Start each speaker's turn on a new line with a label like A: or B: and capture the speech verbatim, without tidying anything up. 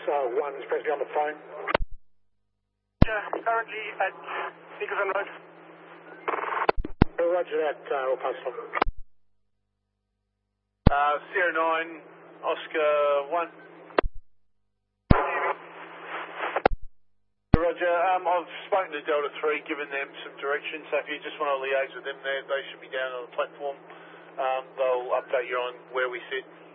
A: uh, one is presently on the phone.
B: Yeah, currently at Nicholson Road.
A: Roger that, uh, All Post.
C: Uh, Sierra nine, Oscar one. Roger, um, I've spoken to Delta three, given them some direction, so if you just want to liaise with them there, they should be down on the platform. Um, they'll update you on where we sit.